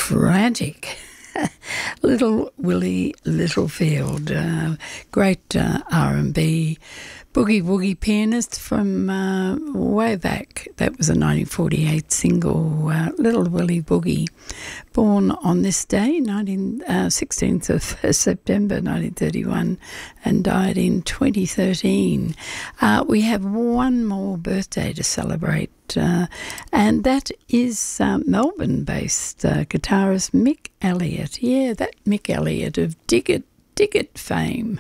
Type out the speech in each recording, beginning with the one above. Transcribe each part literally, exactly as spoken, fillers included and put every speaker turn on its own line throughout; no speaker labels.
tragic. Little Willie Littlefield, uh, great uh, R and B boogie woogie pianist from uh, way back. That was a nineteen forty-eight single, uh, Little Willie Boogie, born on this day, nineteen, uh, sixteenth of September nineteen thirty-one, and died in twenty thirteen. Uh, we have one more birthday to celebrate, uh, and that is uh, Melbourne-based uh, guitarist Mick Elliott. Yeah, that Mick Elliott of Dig It, Dig It fame.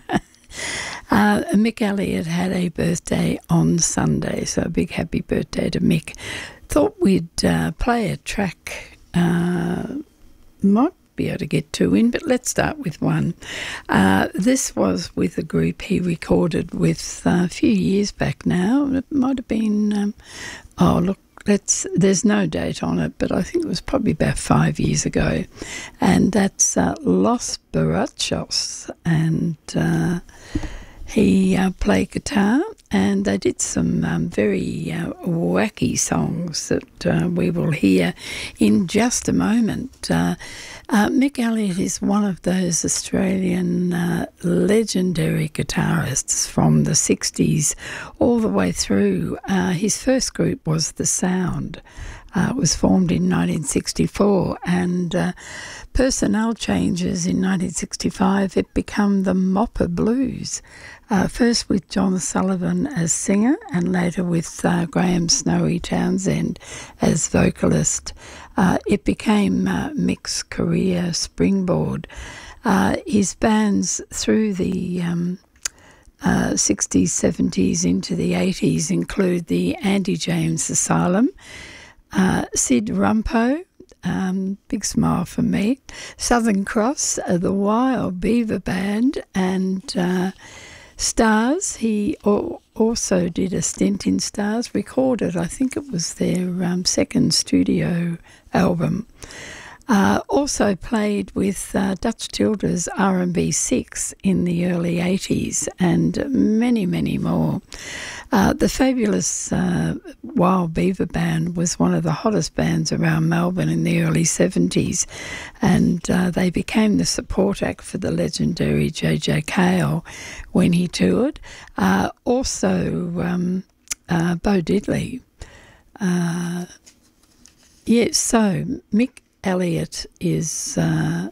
Uh, Mick Elliott had a birthday on Sunday, so a big happy birthday to Mick. Thought we'd uh, play a track, uh, might be able to get two in, but let's start with one. Uh, this was with a group he recorded with uh, a few years back now. It might have been, um, oh look, Let's, there's no date on it, but I think it was probably about five years ago. And that's uh, Los Borrachos. And uh, he uh, played guitar, and they did some um, very uh, wacky songs that uh, we will hear in just a moment. Uh, uh, Mick Elliott is one of those Australian uh, legendary guitarists from the sixties all the way through. Uh, his first group was The Sound. Uh, it was formed in nineteen sixty-four, and uh, personnel changes in nineteen sixty-five, it became the Mopper Blues, uh, first with John Sullivan as singer and later with uh, Graham Snowy Townsend as vocalist. Uh, it became uh, Mick's career springboard. Uh, his bands through the um, uh, sixties, seventies into the eighties include the Andy James Asylum, Uh, Sid Rumpo, um, big smile for me, Southern Cross, uh, the Wild Beaver Band, and uh, Stars. He al- also did a stint in Stars, recorded, I think it was their um, second studio album. Uh, also played with uh, Dutch Tilda's R and B Six in the early eighties, and many, many more. Uh, the fabulous uh, Wild Beaver Band was one of the hottest bands around Melbourne in the early seventies, and uh, they became the support act for the legendary J J Cale when he toured. Uh, also, um, uh, Bo Diddley. Uh, yes, so Mick Elliott is uh,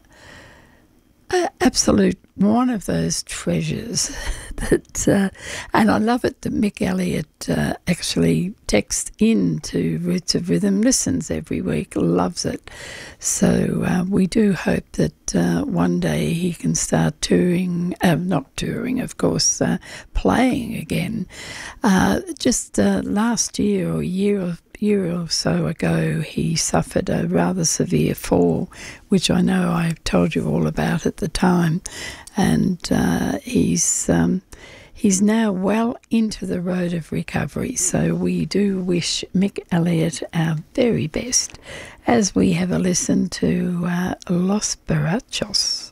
a absolute one of those treasures that, uh, and I love it that Mick Elliott uh, actually texts in to Roots of Rhythm, listens every week, loves it. So uh, we do hope that uh, one day he can start touring, uh, not touring, of course, uh, playing again. Uh, just uh, last year or year or year or so ago, he suffered a rather severe fall, which I know I told you all about at the time, and uh, he's um, he's now well into the road of recovery. So we do wish Mick Elliott our very best as we have a listen to uh, Los Borrachos.